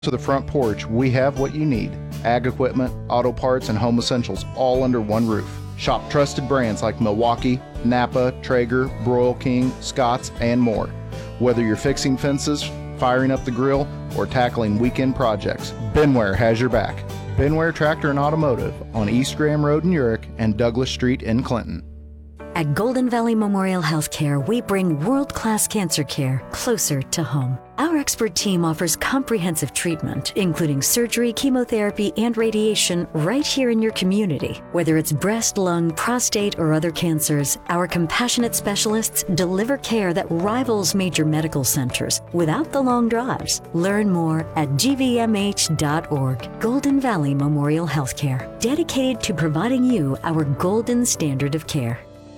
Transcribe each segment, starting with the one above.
To the front porch, we have what you need. Ag equipment, auto parts, and home essentials all under one roof. Shop trusted brands like Milwaukee, Napa, Traeger, Broil King, Scotts, and more. Whether you're fixing fences, firing up the grill, or tackling weekend projects, Benware has your back. Benware Tractor and Automotive on East Graham Road in Urick and Douglas Street in Clinton. At Golden Valley Memorial Healthcare, we bring world-class cancer care closer to home. Our expert team offers comprehensive treatment, including surgery, chemotherapy, and radiation right here in your community. Whether it's breast, lung, prostate, or other cancers, our compassionate specialists deliver care that rivals major medical centers without the long drives. Learn more at gvmh.org. Golden Valley Memorial Healthcare, dedicated to providing you our golden standard of care.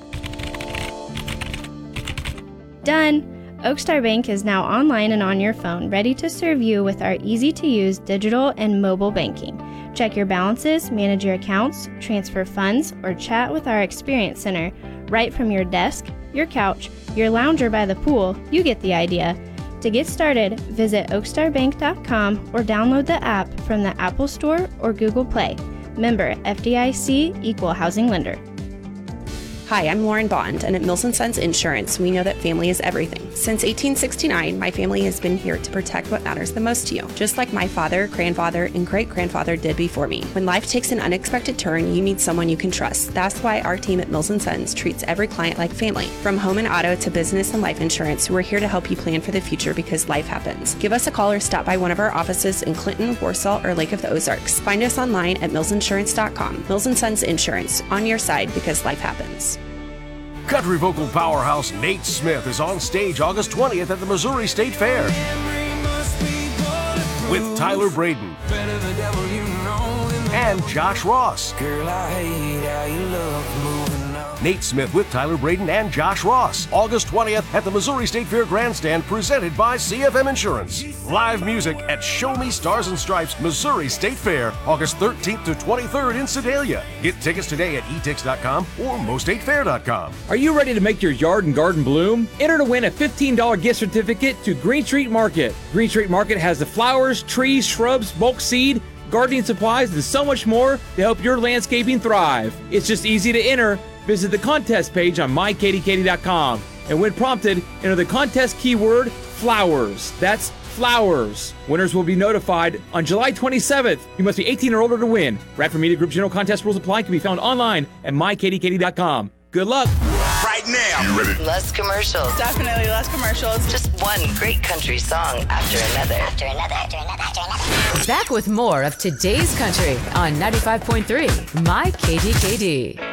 Done! Oakstar Bank is now online and on your phone, ready to serve you with our easy-to-use digital and mobile banking. Check your balances, manage your accounts, transfer funds, or chat with our Experience Center right from your desk, your couch, your lounger by the pool. You get the idea. To get started, visit oakstarbank.com or download the app from the Apple Store or Google Play. Member FDIC, Equal Housing Lender. Hi, I'm Lauren Bond, and at Mills & Sons Insurance, we know that family is everything. Since 1869, my family has been here to protect what matters the most to you, just like my father, grandfather, and great-grandfather did before me. When life takes an unexpected turn, you need someone you can trust. That's why our team at Mills & Sons treats every client like family. From home and auto to business and life insurance, we're here to help you plan for the future because life happens. Give us a call or stop by one of our offices in Clinton, Warsaw, or Lake of the Ozarks. Find us online at millsinsurance.com. Mills & Sons Insurance, on your side because life happens. Country vocal powerhouse Nate Smith is on stage August 20th at the Missouri State Fair with Tyler Braden and Josh Ross. Nate Smith with Tyler Braden and Josh Ross, August 20th at the Missouri State Fair Grandstand, presented by CFM Insurance. Live music at Show Me Stars and Stripes Missouri State Fair, August 13th to 23rd in Sedalia. Get tickets today at etix.com or mostatefair.com. Are you ready to make your yard and garden bloom? Enter to win a $15 gift certificate to Green Street Market. Green Street Market has the flowers, trees, shrubs, bulk seed, gardening supplies, and so much more to help your landscaping thrive. It's just easy to enter. Visit the contest page on mykatykady.com, and when prompted, enter the contest keyword flowers. That's flowers. Winners will be notified on July 27th. You must be 18 or older to win. Bradford Media Group general contest rules apply. Can be found online at mykatykady.com. Good luck. Right now. You ready? Less commercials. Definitely less commercials. Just one great country song after another. Back with more of today's country on 95.3 My KDKD.